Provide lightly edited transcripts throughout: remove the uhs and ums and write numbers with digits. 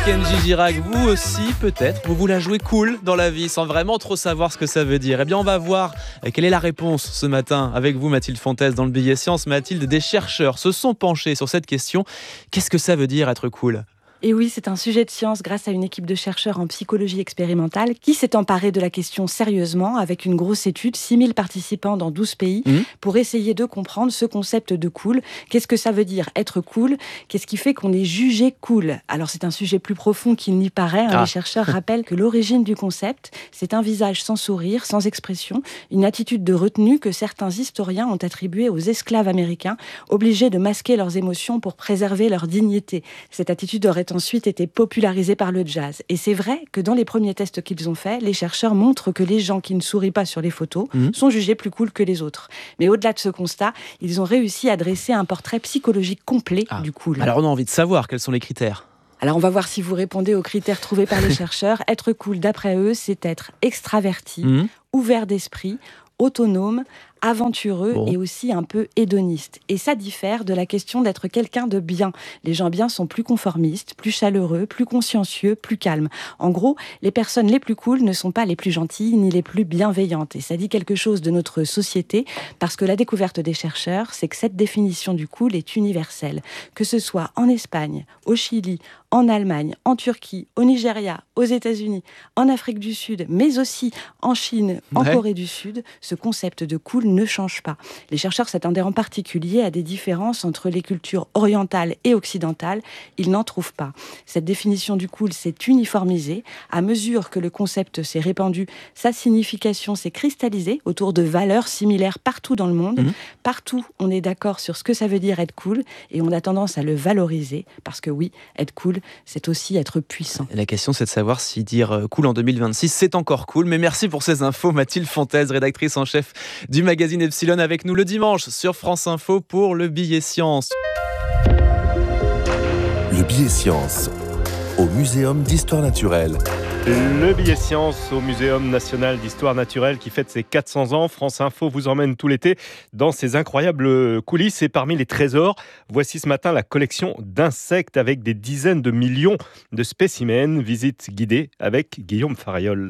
Kenji Girac, vous aussi peut-être, vous la jouez cool dans la vie sans vraiment trop savoir ce que ça veut dire. Eh bien on va voir quelle est la réponse ce matin avec vous Mathilde Fontaise dans le Billet Science. Mathilde, des chercheurs se sont penchés sur cette question. Qu'est-ce que ça veut dire être cool ? Et oui, c'est un sujet de science grâce à une équipe de chercheurs en psychologie expérimentale qui s'est emparée de la question sérieusement avec une grosse étude, 6000 participants dans 12 pays, pour essayer de comprendre ce concept de cool. Qu'est-ce que ça veut dire être cool ? Qu'est-ce qui fait qu'on est jugé cool ? Alors c'est un sujet plus profond qu'il n'y paraît. Les chercheurs rappellent que l'origine du concept, c'est un visage sans sourire, sans expression, une attitude de retenue que certains historiens ont attribuée aux esclaves américains, obligés de masquer leurs émotions pour préserver leur dignité. Cette attitude aurait ensuite été popularisée par le jazz. Et c'est vrai que dans les premiers tests qu'ils ont faits, les chercheurs montrent que les gens qui ne sourient pas sur les photos sont jugés plus cool que les autres. Mais au-delà de ce constat, ils ont réussi à dresser un portrait psychologique complet du cool. Alors on a envie de savoir quels sont les critères. Alors on va voir si vous répondez aux critères trouvés par les chercheurs. Être cool, d'après eux, c'est être extraverti, ouvert d'esprit, autonome, aventureux et aussi un peu hédoniste. Et ça diffère de la question d'être quelqu'un de bien. Les gens bien sont plus conformistes, plus chaleureux, plus consciencieux, plus calmes. En gros, les personnes les plus cool ne sont pas les plus gentilles ni les plus bienveillantes. Et ça dit quelque chose de notre société parce que la découverte des chercheurs, c'est que cette définition du cool est universelle. Que ce soit en Espagne, au Chili, en Allemagne, en Turquie, au Nigeria, aux États-Unis, en Afrique du Sud, mais aussi en Chine, en Corée du Sud, ce concept de cool ne change pas. Les chercheurs s'attendaient en particulier à des différences entre les cultures orientales et occidentales. Ils n'en trouvent pas. Cette définition du cool s'est uniformisée. À mesure que le concept s'est répandu, sa signification s'est cristallisée autour de valeurs similaires partout dans le monde. Partout, on est d'accord sur ce que ça veut dire être cool et on a tendance à le valoriser parce que oui, être cool, c'est aussi être puissant. La question, c'est de savoir si dire cool en 2026, c'est encore cool. Mais merci pour ces infos, Mathilde Fontaise, rédactrice en chef du magazine Epsilon, avec nous le dimanche sur France Info pour le Billet Science. Le Billet Science au Muséum d'Histoire Naturelle. Le Billet Science au Muséum National d'Histoire Naturelle qui fête ses 400 ans. France Info vous emmène tout l'été dans ses incroyables coulisses. Et parmi les trésors, voici ce matin la collection d'insectes avec des dizaines de millions de spécimens. Visite guidée avec Guillaume Fariol.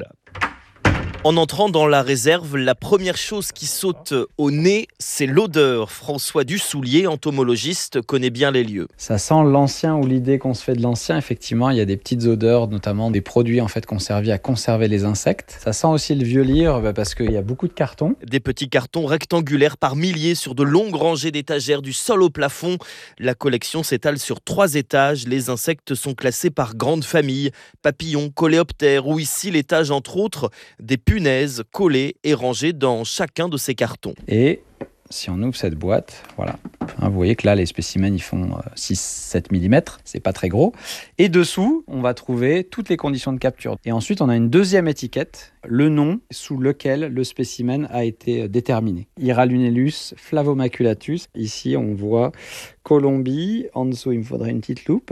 En entrant dans la réserve, la première chose qui saute au nez, c'est l'odeur. François Dussoulier, entomologiste, connaît bien les lieux. Ça sent l'ancien ou l'idée qu'on se fait de l'ancien. Effectivement, il y a des petites odeurs, notamment des produits qui ont servi à conserver les insectes. Ça sent aussi le vieux livre parce qu'il y a beaucoup de cartons. Des petits cartons rectangulaires par milliers sur de longues rangées d'étagères du sol au plafond. La collection s'étale sur 3 étages. Les insectes sont classés par grandes familles, papillons, coléoptères ou ici l'étage entre autres des punaises collées et rangées dans chacun de ces cartons. Et si on ouvre cette boîte, voilà, vous voyez que là les spécimens ils font 6-7 mm, c'est pas très gros. Et dessous, on va trouver toutes les conditions de capture. Et ensuite, on a une deuxième étiquette, le nom sous lequel le spécimen a été déterminé. Hiralunellus flavomaculatus. Ici, on voit Colombie. En dessous, il me faudrait une petite loupe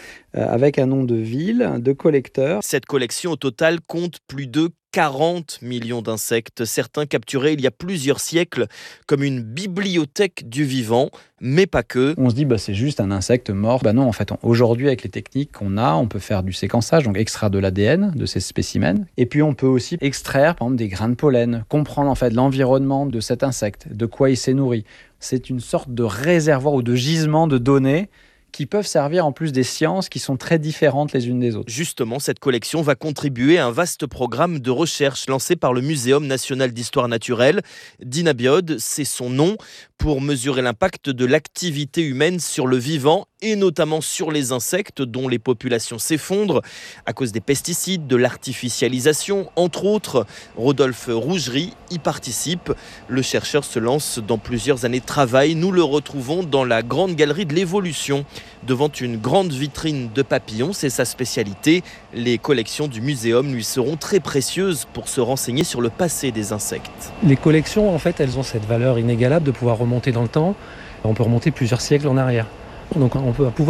avec un nom de ville, de collecteur. Cette collection au total compte plus de 40 millions d'insectes, certains capturés il y a plusieurs siècles, comme une bibliothèque du vivant, mais pas que. On se dit c'est juste un insecte mort. Non, en fait, aujourd'hui avec les techniques qu'on a, on peut faire du séquençage, donc extraire de l'ADN de ces spécimens, et puis on peut aussi extraire par exemple des grains de pollen, comprendre en fait l'environnement de cet insecte, de quoi il s'est nourri. C'est une sorte de réservoir ou de gisement de données qui peuvent servir en plus des sciences qui sont très différentes les unes des autres. Justement, cette collection va contribuer à un vaste programme de recherche lancé par le Muséum national d'histoire naturelle. Dynabiode, c'est son nom, pour mesurer l'impact de l'activité humaine sur le vivant et notamment sur les insectes dont les populations s'effondrent à cause des pesticides, de l'artificialisation, entre autres. Rodolphe Rougerie y participe. Le chercheur se lance dans plusieurs années de travail. Nous le retrouvons dans la grande galerie de l'évolution, devant une grande vitrine de papillons. C'est sa spécialité. Les collections du muséum lui seront très précieuses pour se renseigner sur le passé des insectes. Les collections, en fait, elles ont cette valeur inégalable de pouvoir remonter dans le temps. On peut remonter plusieurs siècles en arrière. Donc on peut pouvoir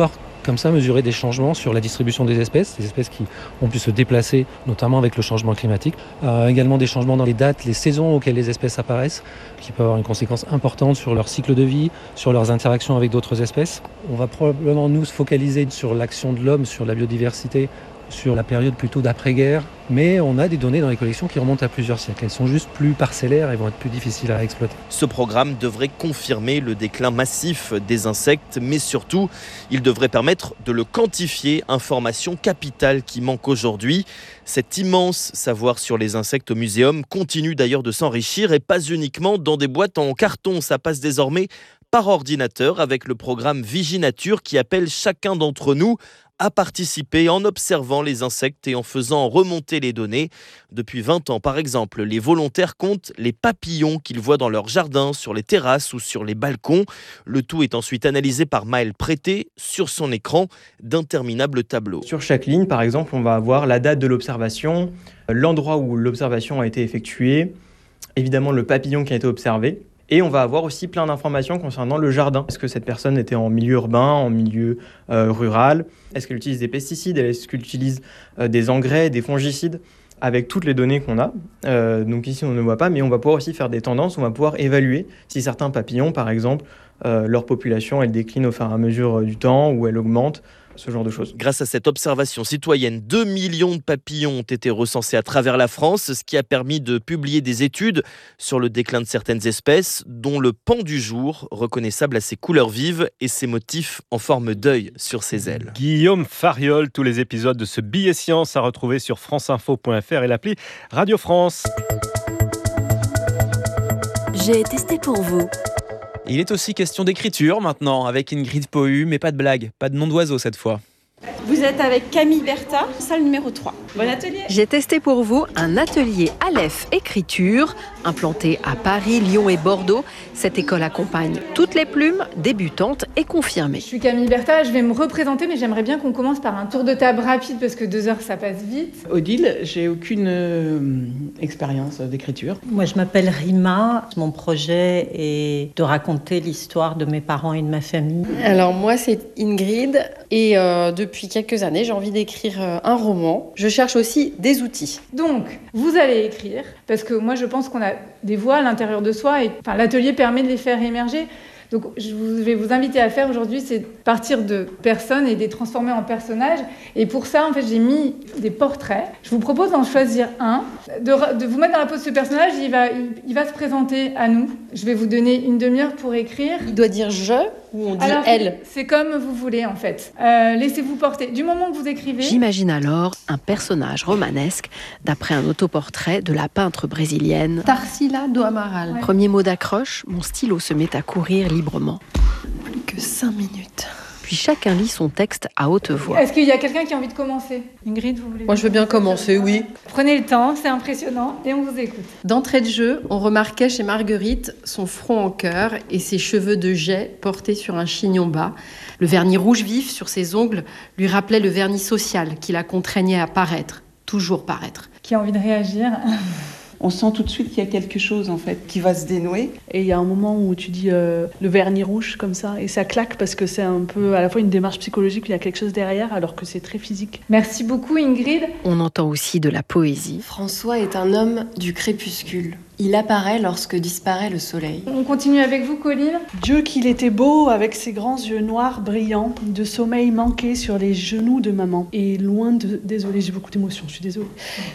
Comme ça, mesurer des changements sur la distribution des espèces qui ont pu se déplacer, notamment avec le changement climatique. Également des changements dans les dates, les saisons auxquelles les espèces apparaissent, qui peuvent avoir une conséquence importante sur leur cycle de vie, sur leurs interactions avec d'autres espèces. On va probablement nous se focaliser sur l'action de l'homme, sur la biodiversité, sur la période plutôt d'après-guerre, mais on a des données dans les collections qui remontent à plusieurs siècles. Elles sont juste plus parcellaires et vont être plus difficiles à exploiter. Ce programme devrait confirmer le déclin massif des insectes, mais surtout, il devrait permettre de le quantifier, information capitale qui manque aujourd'hui. Cet immense savoir sur les insectes au muséum continue d'ailleurs de s'enrichir et pas uniquement dans des boîtes en carton. Ça passe désormais par ordinateur avec le programme Viginature qui appelle chacun d'entre nous à participer en observant les insectes et en faisant remonter les données. Depuis 20 ans, par exemple, les volontaires comptent les papillons qu'ils voient dans leur jardin, sur les terrasses ou sur les balcons. Le tout est ensuite analysé par Maël Prété sur son écran d'interminables tableaux. Sur chaque ligne, par exemple, on va avoir la date de l'observation, l'endroit où l'observation a été effectuée, évidemment le papillon qui a été observé. Et on va avoir aussi plein d'informations concernant le jardin. Est-ce que cette personne était en milieu urbain, en milieu rural? Est-ce qu'elle utilise des pesticides? Est-ce qu'elle utilise des engrais, des fongicides? Avec toutes les données qu'on a. Donc ici, on ne voit pas, mais on va pouvoir aussi faire des tendances. On va pouvoir évaluer si certains papillons, par exemple, leur population, elle décline au fur et à mesure du temps ou elle augmente. Ce genre de choses. Grâce à cette observation citoyenne, 2 millions de papillons ont été recensés à travers la France, ce qui a permis de publier des études sur le déclin de certaines espèces, dont le paon du jour, reconnaissable à ses couleurs vives et ses motifs en forme d'œil sur ses ailes. Guillaume Fariol, tous les épisodes de ce billet science à retrouver sur franceinfo.fr et l'appli Radio France. J'ai testé pour vous. Il est aussi question d'écriture maintenant avec Ingrid Pohu, mais pas de blague, pas de nom d'oiseau cette fois. Vous êtes avec Camille Bertha, salle numéro 3. Bon atelier. J'ai testé pour vous un atelier Aleph Écriture, implanté à Paris, Lyon et Bordeaux. Cette école accompagne toutes les plumes, débutantes et confirmées. Je suis Camille Bertha, je vais me représenter, mais j'aimerais bien qu'on commence par un tour de table rapide parce que 2 heures ça passe vite. Odile, j'ai aucune expérience d'écriture. Moi je m'appelle Rima, mon projet est de raconter l'histoire de mes parents et de ma famille. Alors moi c'est Ingrid et depuis quelques années j'ai envie d'écrire un roman. Je cherche aussi des outils. Donc vous allez écrire parce que moi je pense qu'on a des voix à l'intérieur de soi et l'atelier permet de les faire émerger. Donc je vais vous inviter à faire aujourd'hui, c'est partir de personnes et de les transformer en personnages. Et pour ça, en fait, j'ai mis des portraits. Je vous propose d'en choisir un, de vous mettre dans la peau de ce personnage. Il va se présenter à nous. Je vais vous donner une demi-heure pour écrire. Il doit dire je ou on dit alors, elle? C'est comme vous voulez, en fait. Laissez-vous porter. Du moment que vous écrivez... J'imagine alors un personnage romanesque d'après un autoportrait de la peintre brésilienne Tarsila do Amaral. Ouais. Premier mot d'accroche, mon stylo se met à courir librement. Plus que 5 minutes. Puis chacun lit son texte à haute voix. Est-ce qu'il y a quelqu'un qui a envie de commencer? Ingrid, vous voulez? Moi, je veux bien commencer, oui. Prenez le temps, c'est impressionnant, et on vous écoute. D'entrée de jeu, on remarquait chez Marguerite son front en cœur et ses cheveux de jais portés sur un chignon bas. Le vernis rouge vif sur ses ongles lui rappelait le vernis social qui la contraignait à paraître, toujours paraître. Qui a envie de réagir? On sent tout de suite qu'il y a quelque chose en fait qui va se dénouer. Et il y a un moment où tu dis le vernis rouge comme ça et ça claque parce que c'est un peu à la fois une démarche psychologique, il y a quelque chose derrière alors que c'est très physique. Merci beaucoup Ingrid. On entend aussi de la poésie. François est un homme du crépuscule. Il apparaît lorsque disparaît le soleil. On continue avec vous Colline. Dieu qu'il était beau avec ses grands yeux noirs brillants, de sommeil manqué sur les genoux de maman. Et loin de... Désolée, j'ai beaucoup d'émotions, je suis désolée.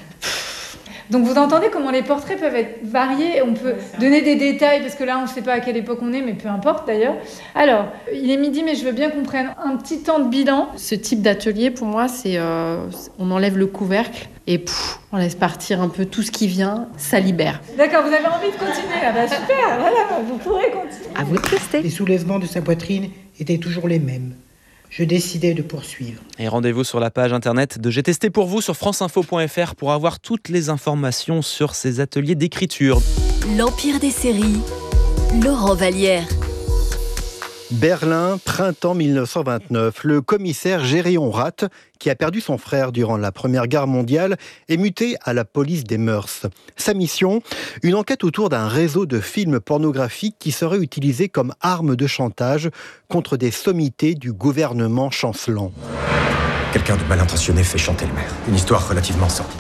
Donc vous entendez comment les portraits peuvent être variés, on peut donner des détails, parce que là on ne sait pas à quelle époque on est, mais peu importe d'ailleurs. Alors, il est midi, mais je veux bien qu'on prenne un petit temps de bilan. Ce type d'atelier, pour moi, c'est on enlève le couvercle et on laisse partir un peu tout ce qui vient, ça libère. D'accord, vous avez envie de continuer là, super, voilà, vous pourrez continuer. À vous de tester. Les soulèvements de sa poitrine étaient toujours les mêmes. Je décidai de poursuivre. Et rendez-vous sur la page internet de J'ai testé pour vous sur franceinfo.fr pour avoir toutes les informations sur ces ateliers d'écriture. L'Empire des séries, Laurent Vallière. Berlin, printemps 1929. Le commissaire Géréon Rath, qui a perdu son frère durant la Première Guerre mondiale, est muté à la police des mœurs. Sa mission, une enquête autour d'un réseau de films pornographiques qui serait utilisé comme arme de chantage contre des sommités du gouvernement chancelant. Quelqu'un de mal intentionné fait chanter le maire. Une histoire relativement sordide.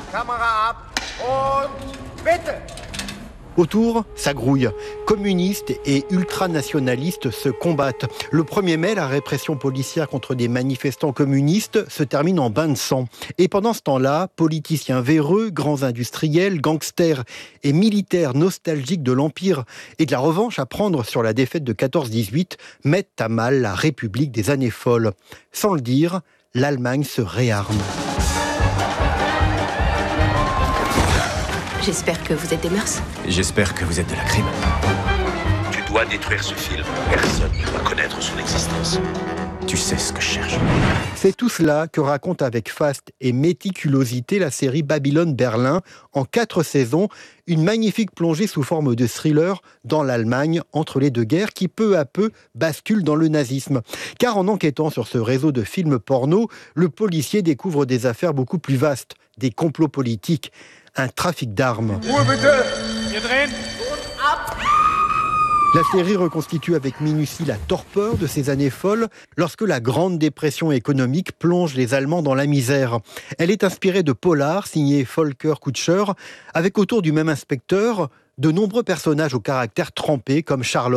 Autour, ça grouille. Communistes et ultranationalistes se combattent. Le 1er mai, la répression policière contre des manifestants communistes se termine en bain de sang. Et pendant ce temps-là, politiciens véreux, grands industriels, gangsters et militaires nostalgiques de l'Empire et de la revanche à prendre sur la défaite de 14-18 mettent à mal la République des années folles. Sans le dire, l'Allemagne se réarme. J'espère que vous êtes des mœurs. J'espère que vous êtes de la crime. Tu dois détruire ce film. Personne ne doit connaître son existence. Tu sais ce que je cherche. C'est tout cela que raconte avec faste et méticulosité la série Babylone Berlin en 4 saisons, une magnifique plongée sous forme de thriller dans l'Allemagne entre les deux guerres qui peu à peu bascule dans le nazisme. Car en enquêtant sur ce réseau de films porno, le policier découvre des affaires beaucoup plus vastes, des complots politiques, un trafic d'armes. La série reconstitue avec minutie la torpeur de ces années folles lorsque la Grande Dépression économique plonge les Allemands dans la misère. Elle est inspirée de polars signés Volker Kutscher, avec autour du même inspecteur de nombreux personnages au caractère trempé comme Charlotte,